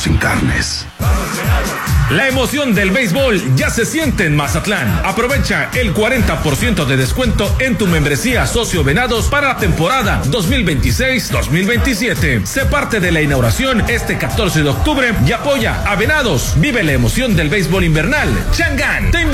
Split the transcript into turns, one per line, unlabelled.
sin carnes.
La emoción del béisbol ya se siente en Mazatlán. Aprovecha el 40% de descuento en tu membresía Socio Venados para la temporada 2026-2027. Sé parte de la inauguración este 14 de octubre y apoya a Venados. Vive la emoción del béisbol invernal. Changán te invita.